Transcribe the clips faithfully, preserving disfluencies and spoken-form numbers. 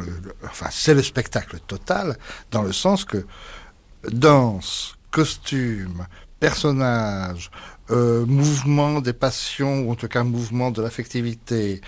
le, enfin, c'est le spectacle total, dans le sens que danse, costume, personnage, euh, mouvement des passions, ou en tout cas mouvement de l'affectivité,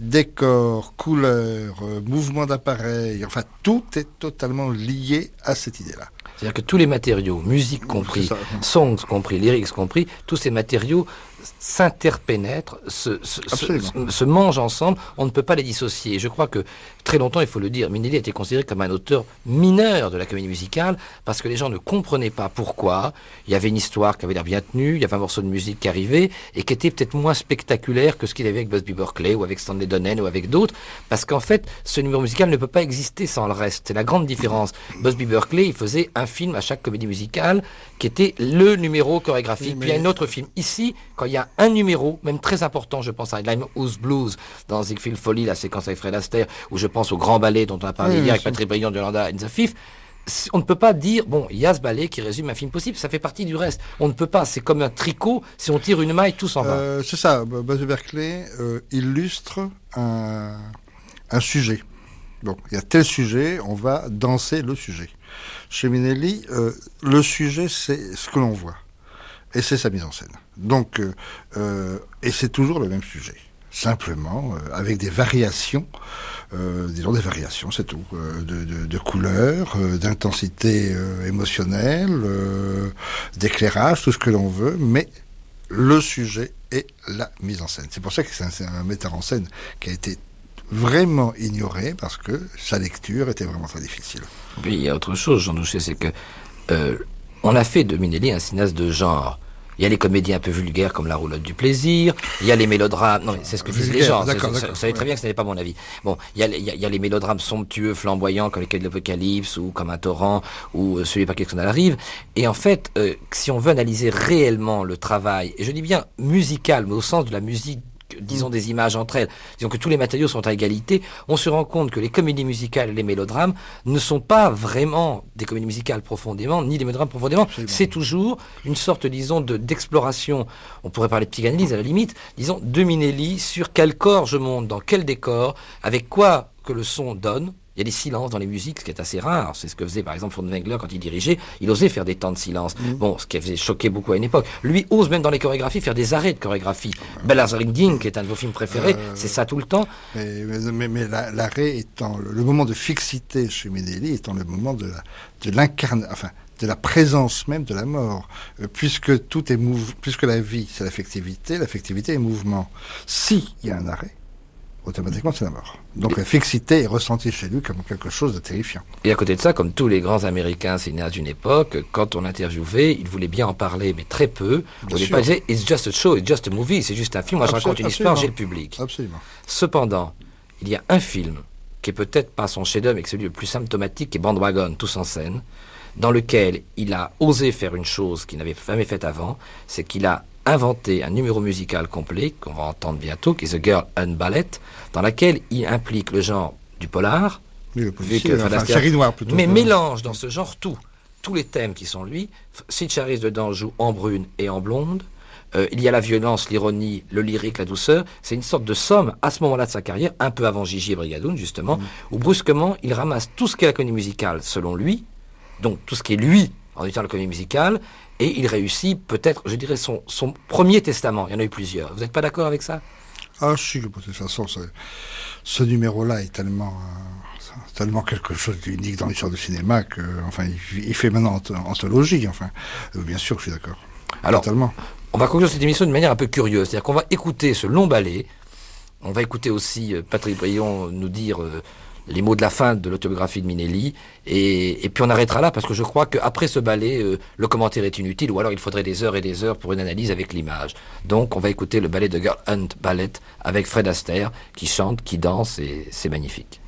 décor, couleur, euh, mouvement d'appareil, enfin tout est totalement lié à cette idée-là. C'est-à-dire que tous les matériaux, musique compris, songs compris, lyrics compris, tous ces matériaux s'interpénètrent, se, se, se, se mangent ensemble, on ne peut pas les dissocier. Je crois que très longtemps, il faut le dire, Minnelli a été considéré comme un auteur mineur de la comédie musicale parce que les gens ne comprenaient pas pourquoi. Il y avait une histoire qui avait l'air bien tenue, il y avait un morceau de musique qui arrivait et qui était peut-être moins spectaculaire que ce qu'il avait avec Busby Berkeley ou avec Stanley Donen ou avec d'autres, parce qu'en fait, ce numéro musical ne peut pas exister sans le reste. C'est la grande différence. Busby Berkeley, il faisait un film à chaque comédie musicale qui était le numéro chorégraphique, oui, puis il y a un autre film. Ici, quand il y a un numéro, même très important, je pense à Limehouse Blues, dans Ziegfeld Folly, la séquence avec Fred Astaire, ou je pense au grand ballet dont on a parlé oui, hier avec Patrick Briand de Yolanda and the Fifth, on ne peut pas dire, bon, il y a ce ballet qui résume un film possible, ça fait partie du reste. On ne peut pas, c'est comme un tricot, si on tire une maille, tout s'en euh, va. C'est ça, Busby Berkeley euh, illustre un, un sujet. Donc, il y a tel sujet, on va danser le sujet. Chez Minnelli, euh, le sujet, c'est ce que l'on voit. Et c'est sa mise en scène. Donc, euh, euh, et c'est toujours le même sujet. Simplement, euh, avec des variations, euh, disons des variations, c'est tout, euh, de, de, de couleurs, euh, d'intensité euh, émotionnelle, euh, d'éclairage, tout ce que l'on veut, mais le sujet est la mise en scène. C'est pour ça que c'est un, c'est un metteur en scène qui a été vraiment ignoré parce que sa lecture était vraiment très difficile. Puis il y a autre chose, Jean Douchet, c'est que euh, on a fait de Minnelli un cinéaste de genre. Il y a les comédies un peu vulgaires comme La Roulotte du plaisir, il y a les mélodrames, non, c'est ce que disent les gens, d'accord, d'accord, vous savez très ouais. bien que ce n'est pas mon avis. Bon, il y a, il y a, il y a les mélodrames somptueux, flamboyants, comme les Quais de l'Apocalypse, ou comme Un torrent, ou euh, Celui par qui on arrive. Et en fait, euh, si on veut analyser réellement le travail, et je dis bien musical, mais au sens de la musique, disons des images entre elles, disons que tous les matériaux sont à égalité, on se rend compte que les comédies musicales et les mélodrames ne sont pas vraiment des comédies musicales profondément, ni des mélodrames profondément. Absolument. C'est toujours une sorte, disons, de, d'exploration, on pourrait parler de psychanalyse à la limite, disons, de Minnelli sur quel corps je monte, dans quel décor, avec quoi que le son donne. Il y a des silences dans les musiques, ce qui est assez rare. C'est ce que faisait, par exemple, Furtwängler quand il dirigeait. Il osait faire des temps de silence. Mmh. Bon, ce qui faisait choquer beaucoup à une époque. Lui ose, même dans les chorégraphies, faire des arrêts de chorégraphie. Euh, Bellers Ringding, qui est un de vos films préférés, euh, c'est ça tout le temps. Mais, mais, mais la, l'arrêt étant le, le moment de fixité chez Minnelli, étant le moment de, la, de l'incarnation, enfin, de la présence même de la mort, euh, puisque tout est mouv- puisque la vie, c'est l'affectivité, l'affectivité est mouvement. Si il y a un arrêt, automatiquement c'est la mort. Donc et la fixité est ressentie chez lui comme quelque chose de terrifiant. Et à côté de ça, comme tous les grands Américains cinéastes d'une époque, quand on l'interviewait, il voulait bien en parler, mais très peu. Au départ, il disait « It's just a show, it's just a movie », c'est juste un film, moi je raconte une histoire, j'ai le public. Absolument. Cependant, il y a un film qui est peut-être pas son chef-d'œuvre, mais qui est celui le plus symptomatique, qui est Bandwagon, tous en scène, dans lequel il a osé faire une chose qu'il n'avait jamais faite avant, c'est qu'il a inventé un numéro musical complet, qu'on va entendre bientôt, qui est The Girl and Ballet, dans laquelle il implique le genre du polar, oui, le policier, que, enfin, série noire plutôt. Mais mélange dans ce genre tout, tous les thèmes qui sont lui. Sid Charisse dedans joue en brune et en blonde. Euh, il y a la violence, l'ironie, le lyrique, la douceur. C'est une sorte de somme, à ce moment-là de sa carrière, un peu avant Gigi et Brigadoun, justement, mmh. où brusquement, il ramasse tout ce qu'est la comédie musicale, selon lui, donc tout ce qui est lui, en étant la comédie musicale, et il réussit peut-être, je dirais, son, son premier testament. Il y en a eu plusieurs. Vous n'êtes pas d'accord avec ça ? Ah, si, de toute façon, ce, ce numéro-là est tellement, euh, tellement quelque chose d'unique dans l'histoire du cinéma que, enfin, il, il fait maintenant anthologie, enfin. Euh, bien sûr, je suis d'accord. Alors, totalement. On va conclure cette émission d'une manière un peu curieuse. C'est-à-dire qu'on va écouter ce long ballet. On va écouter aussi euh, Patrick Briand nous dire euh, les mots de la fin de l'autobiographie de Minnelli, et, et puis on arrêtera là, parce que je crois qu'après ce ballet, euh, le commentaire est inutile, ou alors il faudrait des heures et des heures pour une analyse avec l'image. Donc on va écouter le ballet de Girl and Ballet avec Fred Astaire, qui chante, qui danse, et c'est magnifique.